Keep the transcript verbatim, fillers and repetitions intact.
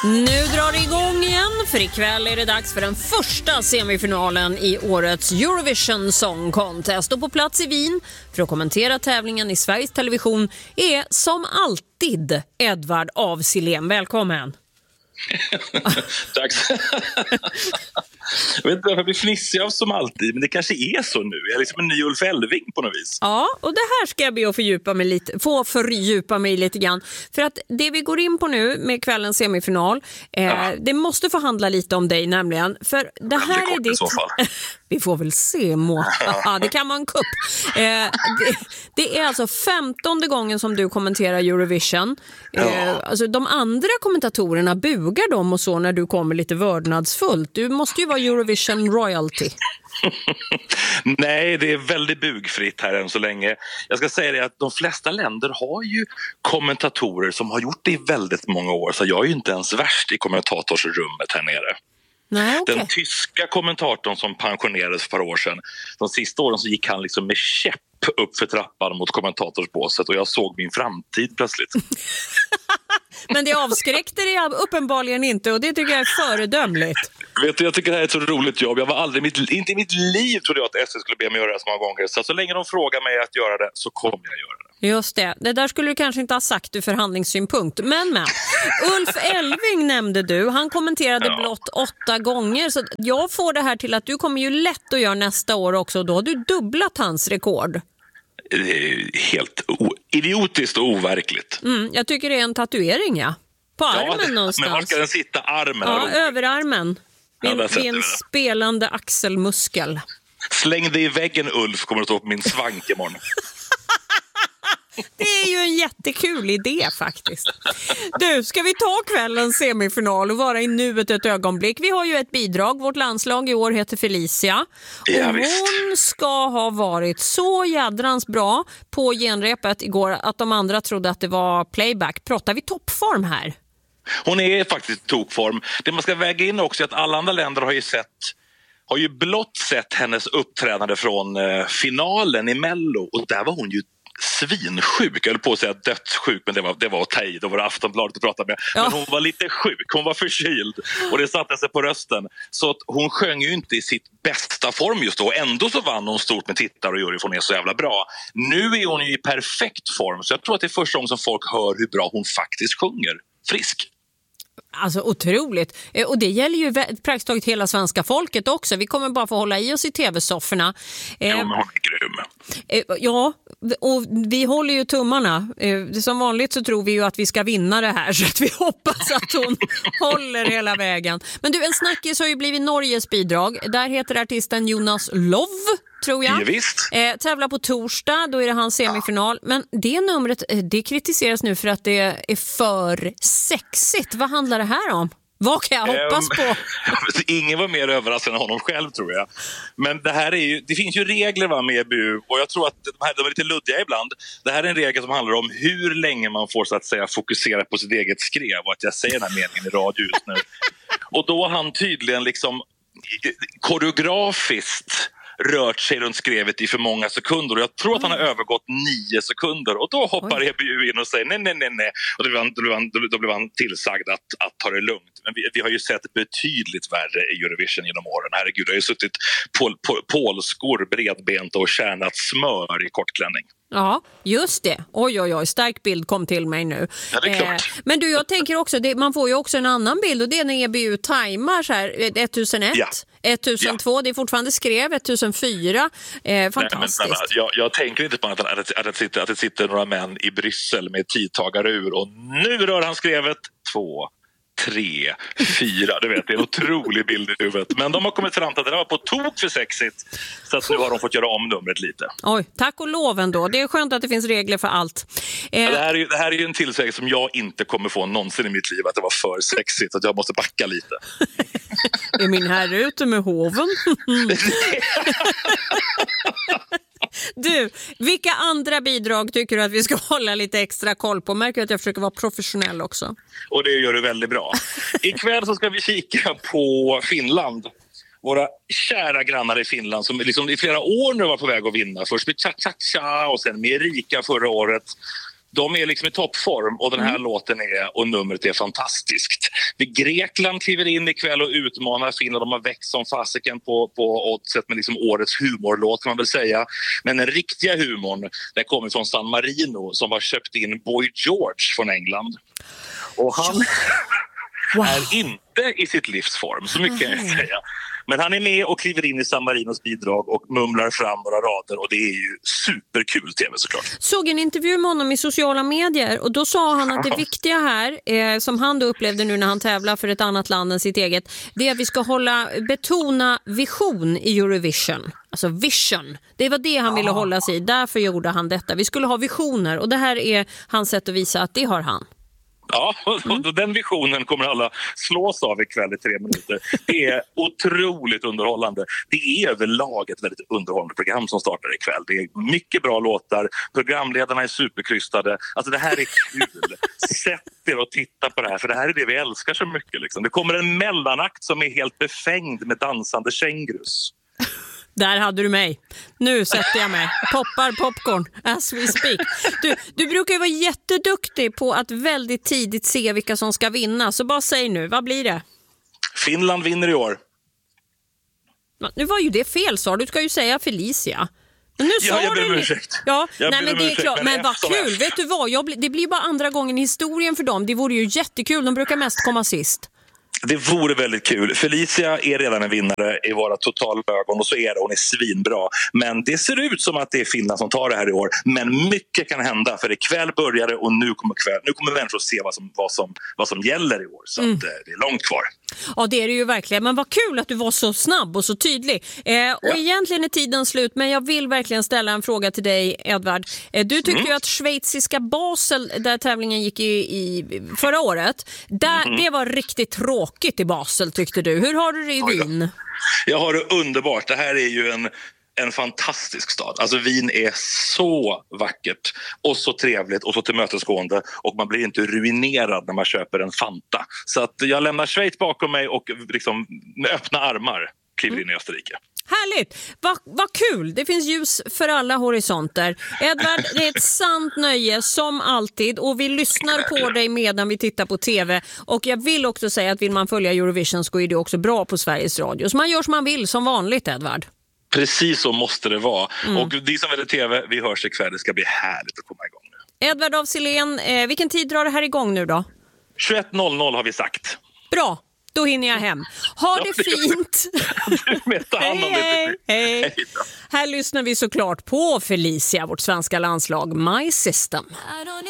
Nu drar det igång igen, för ikväll är det dags för den första semifinalen i årets Eurovision Song Contest. Och på plats i Wien för att kommentera tävlingen i Sveriges Television är som alltid Edvard af Sillén. Välkommen! Tack. Jag vet inte varför jag blir fnissig av som alltid, men det kanske är så nu. Jag är liksom en ny Ulf Elving på något vis. Ja, och det här ska jag be att fördjupa mig lite, få fördjupa mig lite grann. För att det vi går in på nu med kvällens semifinal, eh, ja. det måste få handla lite om dig nämligen. För det här det är ditt... Vi får väl se, må. Ja, det kan vara en kupp. Eh, det, det är alltså femtonde gången som du kommenterar Eurovision. Eh, ja. Alltså de andra kommentatorerna bugar dem och så när du kommer lite vördnadsfullt. Du måste ju vara Eurovision royalty. Nej, det är väldigt bugfritt här än så länge. Jag ska säga det att de flesta länder har ju kommentatorer som har gjort det i väldigt många år. Så jag är ju inte ens värst i kommentatorsrummet här nere. Nej, okay. Den tyska kommentatorn som pensionerades för ett par år sedan, de sista åren så gick han liksom med käpp upp för trappan mot kommentatorsbåset och jag såg min framtid plötsligt. Men det avskräckte det uppenbarligen inte och det tycker jag är föredömligt. Vet du, jag tycker det här är ett så roligt jobb. Jag var aldrig, mitt, inte i mitt liv trodde jag att S V skulle be mig göra det så många gånger. Så, så länge de frågar mig att göra det så kommer jag göra det. Just det. Det där skulle du kanske inte ha sagt ur förhandlingssynpunkt. Men men, Ulf Elving nämnde du. Han kommenterade ja. blott åtta gånger. Så jag får det här till att du kommer ju lätt att göra nästa år också. Och då har du dubblat hans rekord. Det är helt o- idiotiskt och overkligt. Mm, jag tycker det är en tatuering, ja. På armen ja, det, någonstans. Men var ska den sitta? Armen? Ja, överarmen. Vid, ja, vid en spelande axelmuskel. Släng dig i väggen, Ulf, kommer att ta upp min svank imorgon. Det är ju en jättekul idé faktiskt. Du, ska vi ta kvällens semifinal och vara i nuet ett ögonblick? Vi har ju ett bidrag. Vårt landslag i år heter Felicia. Ja, och hon ska ha varit så jädrans bra på genrepet igår att de andra trodde att det var playback. Pratar vi toppform här? Hon är faktiskt tokform. Det man ska väga in också är att alla andra länder har ju sett har ju blott sett hennes uppträdande från eh, finalen i Mello och där var hon ju svinsjuk. Jag höll på att säga dödssjuk, men det var, det var att ta i. Då var det Aftonbladet att prata med. Men ja. hon var lite sjuk, hon var förkyld och det satte sig på rösten. Så att hon sjöng ju inte i sitt bästa form just då. Ändå så vann hon stort med tittare och jury för hon är så jävla bra. Nu är hon ju i perfekt form så jag tror att det är första gången som folk hör hur bra hon faktiskt sjunger. Frisk. Alltså otroligt. Och det gäller ju praktiskt taget hela svenska folket också. Vi kommer bara få hålla i oss i tv-sofforna. Ja, men hon är grym. Ja, och vi håller ju tummarna. Som vanligt så tror vi ju att vi ska vinna det här så att vi hoppas att hon håller hela vägen. Men du, en snackis har ju blivit Norges bidrag. Där heter artisten Jonas Love, tror jag. Ja, visst. Eh, tävlar på torsdag, då är det hans semifinal. Men det numret, det kritiseras nu för att det är för sexigt. Vad handlar det här om? Vad kan jag hoppas um, på? Ingen var mer överraskad än honom själv, tror jag. Men det här är ju, det finns ju regler va, med E B U och jag tror att de, här, de är lite luddiga ibland. Det här är en regel som handlar om hur länge man får så att säga fokusera på sitt eget skrev och att jag säger den här meningen i radio just nu. Och då har han tydligen liksom koreografiskt rört sig runt skrevet i för många sekunder och jag tror att han har övergått nio sekunder och då hoppar Oj. E B U in och säger nej, nej, nej, nej. Och då blev han, då blev han, då blev han tillsagd att, att ta det lugnt. Men vi, vi har ju sett betydligt värre i Eurovision genom åren. Herregud, det har ju suttit pol, pol, polskor bredbenta och kärnat smör i kortklänning. Ja, just det. Oj, oj, oj. Stark bild kom till mig nu. Ja, det är klart. Eh, men du, jag tänker också, det, man får ju också en annan bild och det är när E B U tajmar så här, ettusenett, ja. ettusentvå, ja. Det är fortfarande skrev, ettusenfyra. Eh, fantastiskt. Nej, men, jag, jag tänker inte på att, att, att, att, det sitter, att det sitter några män i Bryssel med tidtagarur och nu rör han skrevet två. Tre, fyra, du vet, det är en otrolig bild i huvudet. Men de har kommit fram till att det var på tok för sexigt. Så att nu har de fått göra om numret lite. Oj, tack och lov ändå. Det är skönt att det finns regler för allt. Eh... Ja, det, här är, det här är ju en tillsägelse som jag inte kommer få någonsin i mitt liv. Att det var för sexigt, att jag måste backa lite. Är min herre ute med hoven? Du, vilka andra bidrag tycker du att vi ska hålla lite extra koll på? Märker att jag försöker vara professionell också. Och det gör du väldigt bra. Ikväll så ska vi kika på Finland. Våra kära grannar i Finland som liksom i flera år nu var på väg att vinna. Först med Cha-Cha-Cha och sen med Erika förra året. De är liksom i toppform och den här mm. låten är, och numret är fantastiskt. Grekland kliver in ikväll och utmanar Finland. De har växt som fasiken på, på oddset med liksom årets humorlåt kan man väl säga. Men den riktiga humorn, den kommer från San Marino som har köpt in Boy George från England. Och han wow. är inte i sitt livsform, så mycket kan jag säga. Men han är med och kliver in i San Marinos bidrag och mumlar fram några rader och det är ju superkul tv såklart. Såg en intervju med honom i sociala medier och då sa han att det viktiga här, eh, som han då upplevde nu när han tävlar för ett annat land än sitt eget, det är att vi ska hålla, betona vision i Eurovision. Alltså vision. Det var det han ville ah. hålla sig i, därför gjorde han detta. Vi skulle ha visioner och det här är hans sätt att visa att det har han. Ja, och mm. den visionen kommer alla slås av ikväll i tre minuter. Det är otroligt underhållande. Det är överlag ett väldigt underhållande program som startar ikväll. Det är mycket bra låtar. Programledarna är superkrystade. Alltså det här är kul. Sätt er och titta på det här, för det här är det vi älskar så mycket. Liksom. Det kommer en mellanakt som är helt befängd med dansande kängurus. Där hade du mig. Nu sätter jag mig. Poppar popcorn as we speak. Du, du brukar ju vara jätteduktig på att väldigt tidigt se vilka som ska vinna. Så bara säg nu, vad blir det? Finland vinner i år. Nu var ju det fel, sa du. ska ju säga Felicia. Men nu ja, sa jag ber om du... ursäkt. Ja, jag nej, men det är klart. Men, men vad kul. Vet du vad? Jag, det blir bara andra gången i historien för dem. Det vore ju jättekul. De brukar mest komma sist. Det vore väldigt kul. Felicia är redan en vinnare i våra totalögon och så är det, hon är svinbra. Men det ser ut som att det är Finland som tar det här i år. Men mycket kan hända för ikväll börjar det och nu kommer, kväll, nu kommer människor se vad som, vad som, vad som gäller i år. Så mm. att, det är långt kvar. Ja, det är det ju verkligen. Men vad kul att du var så snabb och så tydlig. Eh, och ja. Egentligen är tiden slut, men jag vill verkligen ställa en fråga till dig, Edvard. Eh, du tyckte mm. ju att schweiziska Basel, där tävlingen gick i, i förra året, där, mm. det var riktigt tråkigt i Basel tyckte du. Hur har du det i Wien? Jag har det underbart. Det här är ju en... en fantastisk stad. Alltså Wien är så vackert och så trevligt och så tillmötesgående och man blir inte ruinerad när man köper en Fanta. Så att jag lämnar Schweiz bakom mig och liksom med öppna armar kliver in i Österrike. Härligt! Vad va kul! Det finns ljus för alla horisonter. Edvard, det är ett sant nöje som alltid och vi lyssnar på dig medan vi tittar på tv. Och jag vill också säga att vill man följa Eurovision så är det också bra på Sveriges Radio. Så man gör som man vill, som vanligt, Edvard. Precis så måste det vara. Mm. Och de som väljer tv, vi hörs ikväll. Det ska bli härligt att komma igång nu. Edvard af Sillén, eh, vilken tid drar det här igång nu då? tjugoett noll noll har vi sagt. Bra, då hinner jag hem. Ha ja, det fint! hej, hej. hej. hej här lyssnar vi såklart på Felicia, vårt svenska landslag My System.